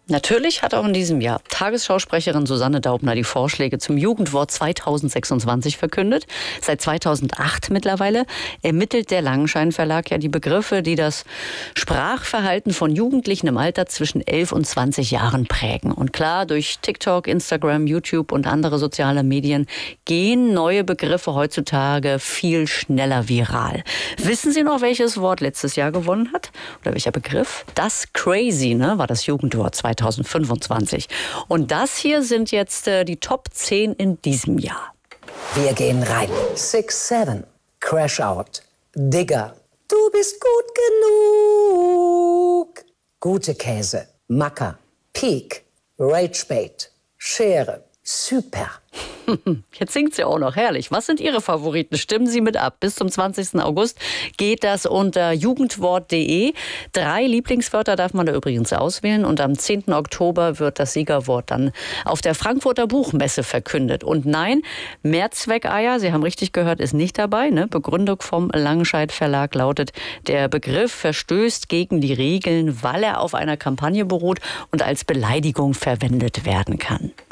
Natürlich hat auch in diesem Jahr Tagesschausprecherin Susanne Daubner die Vorschläge zum Jugendwort 2026 verkündet. Seit 2008 mittlerweile ermittelt der Langenschein Verlag ja die Begriffe, die das Sprachverhalten von Jugendlichen im Alter zwischen 11 und 20 Jahren prägen. Und klar, durch TikTok, Instagram, YouTube und andere soziale Medien gehen neue Begriffe heutzutage viel schneller viral. Wissen Sie noch, welches Wort letztes Jahr gewonnen hat? Oder welcher Begriff? Das Crazy, war das Jugendwort 2025. Und das hier sind jetzt die Top 10 in diesem Jahr. Wir gehen rein. 6-7, Crash Out, Digger, du bist gut genug. Gute Käse, Macker, Peak, Ragebait, Schere, Super. Jetzt singt sie auch noch, herrlich. Was sind Ihre Favoriten? Stimmen Sie mit ab. Bis zum 20. August geht das unter jugendwort.de. 3 Lieblingswörter darf man da übrigens auswählen. Und am 10. Oktober wird das Siegerwort dann auf der Frankfurter Buchmesse verkündet. Und nein, Mehrzweckeier, Sie haben richtig gehört, ist nicht dabei. Begründung vom Langenscheid Verlag lautet, der Begriff verstößt gegen die Regeln, weil er auf einer Kampagne beruht und als Beleidigung verwendet werden kann.